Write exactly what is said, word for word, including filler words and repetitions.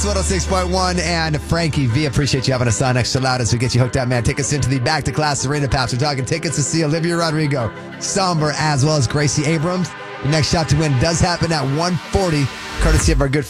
one oh six point one and Frankie V. Appreciate you having us on extra loud as we get you hooked up, man. Take us into the Back to Class Arena, Paps. We're talking tickets to see Olivia Rodrigo, Somber, as well as Gracie Abrams. The next shot to win does happen at one forty, courtesy of our good